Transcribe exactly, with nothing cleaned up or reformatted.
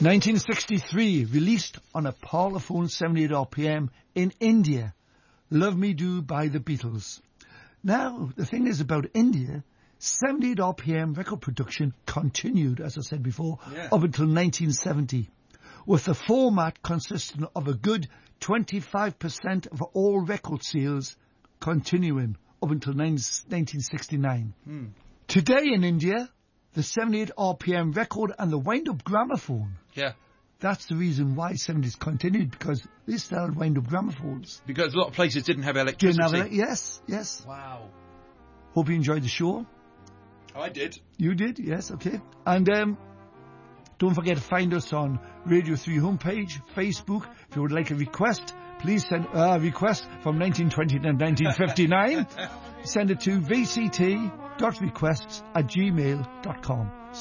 nineteen sixty-three, released on a Parlophone seventy-eight R P M in India. Love Me Do by the Beatles. Now, the thing is about India, seventy-eight R P M record production continued, as I said before, yeah. up until nineteen seventy, with the format consisting of a good twenty-five percent of all record sales continuing up until nineteen sixty-nine. Hmm. Today in India, the seventy-eight R P M record and the wind-up gramophone. Yeah. That's the reason why seventies continued, because they still had wind-up gramophones. Because a lot of places didn't have electricity. Didn't have ele- yes, yes. Wow. Hope you enjoyed the show. I did. You did, yes, okay. And um, don't forget to find us on Radio three homepage, Facebook. If you would like a request, please send a uh, request from nineteen twenty to nineteen fifty-nine. Send it to v c t dot requests at gmail dot com.